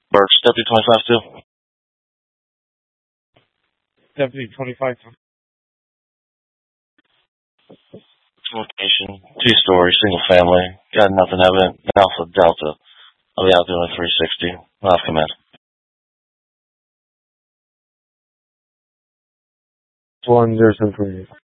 Burks, Deputy 25-2. Deputy 25. Location, 2-story, single family. Got nothing evident. Alpha Delta. I'll be out there on 360. Off command. 1073.